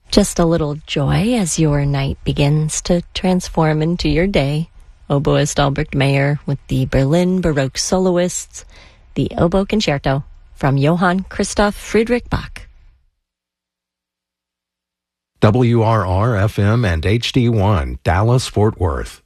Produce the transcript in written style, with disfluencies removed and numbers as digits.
Just a little joy as your night begins to transform into your day. Oboist Albrecht Meyer with the Berlin Baroque Soloists, the Oboe Concerto from Johann Christoph Friedrich Bach. WRR-FM and HD1, Dallas, Fort Worth.